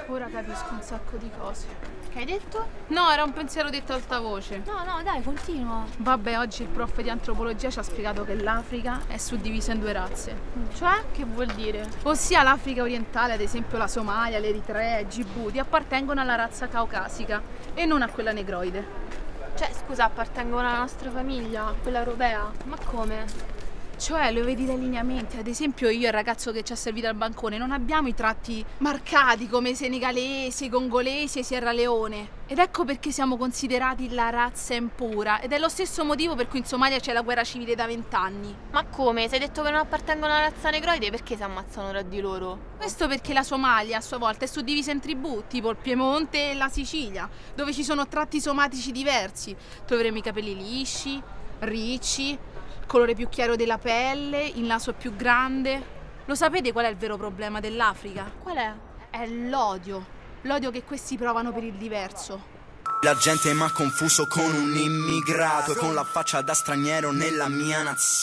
Ora capisco un sacco di cose. Che hai detto? No, era un pensiero detto ad alta voce. No, dai, continua. Vabbè, oggi il prof di antropologia ci ha spiegato che l'Africa è suddivisa in due razze. Cioè, che vuol dire? Ossia l'Africa orientale, ad esempio la Somalia, l'Eritrea e Gibuti, appartengono alla razza caucasica e non a quella negroide. Cioè, scusa, appartengono alla nostra famiglia, quella europea? Ma come? Cioè, lo vedi dai lineamenti, ad esempio io e il ragazzo che ci ha servito al bancone non abbiamo i tratti marcati come senegalesi, congolesi e Sierra Leone. Ed ecco perché siamo considerati la razza impura ed è lo stesso motivo per cui in Somalia c'è la guerra civile da 20 anni. Ma come? Se hai detto che non appartengono alla razza negroide, perché si ammazzano tra di loro? Questo perché la Somalia a sua volta è suddivisa in tribù, tipo il Piemonte e la Sicilia, dove ci sono tratti somatici diversi. Troveremo i capelli lisci, ricci, colore più chiaro della pelle, il naso più grande. Lo sapete qual è il vero problema dell'Africa? Qual è? È l'odio. L'odio che questi provano per il diverso. La gente m'ha confuso con un immigrato e con la faccia da straniero nella mia nazione.